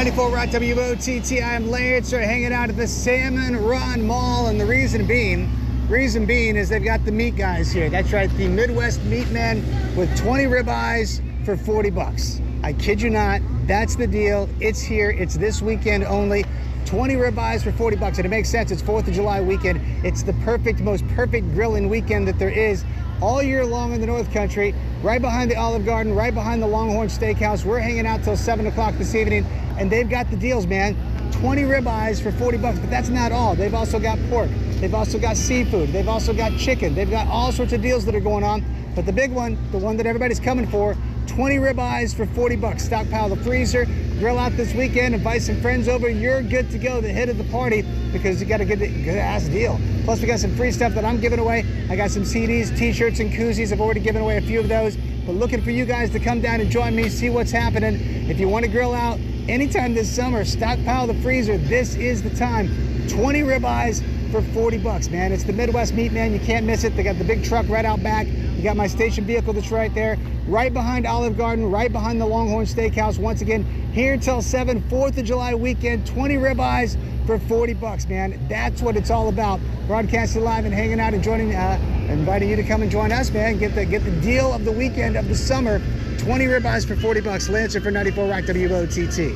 94 Rock WOTT. I'm Lancer hanging out at the Salmon Run Mall, and the reason being is they've got the meat guys here. That's right, the Midwest Meat Men with 20 ribeyes for 40 bucks. I kid you not, that's the deal. It's here. It's this weekend only. 20 ribeyes for 40 bucks, and it makes sense. It's 4th of July weekend. It's the most perfect grilling weekend that there is all year long in the North Country, right behind the Olive Garden, right behind the Longhorn Steakhouse. We're hanging out till 7 o'clock this evening, and they've got the deals, man. 20 ribeyes for 40 bucks, but that's not all. They've also got pork. They've also got seafood. They've also got chicken. They've got all sorts of deals that are going on, but the big one, the one that everybody's coming for, 20 ribeyes for 40 bucks. Stockpile the freezer, grill out this weekend, invite some friends over. You're good to go, the hit of the party, because you got a good ass deal. Plus, we got some free stuff that I'm giving away. I got some CDs, t-shirts, and koozies. I've already given away a few of those, but looking for you guys to come down and join me, see what's happening. If you want to grill out anytime this summer, stockpile the freezer. This is the time. 20 ribeyes for 40 bucks, man. It's the Midwest Meat Man. You can't miss it. They got the big truck right out back. You got my station vehicle that's right there, right behind Olive Garden, right behind the Longhorn Steakhouse. Once again, here till 7, 4th of July weekend, 20 ribeyes for 40 bucks, man. That's what it's all about. Broadcasting live and hanging out and joining, inviting you to come and join us, man. Get the deal of the weekend of the summer. 20 ribeyes for 40 bucks. Lancer for 94 Rock WOTT.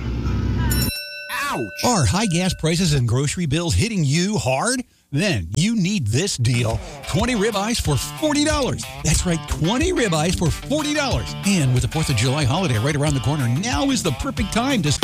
Ouch! Are high gas prices and grocery bills hitting you hard? Then you need this deal. 20 ribeyes for $40. That's right, 20 ribeyes for $40. And with the 4th of July holiday right around the corner, now is the perfect time to